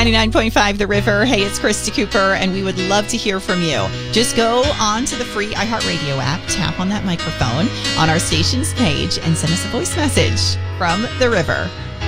99.5 The River. Hey, it's Krista Cooper, and we would love to hear from you. Just go on to the free iHeartRadio app, tap on that microphone on our station's page, and send us a voice message from The River.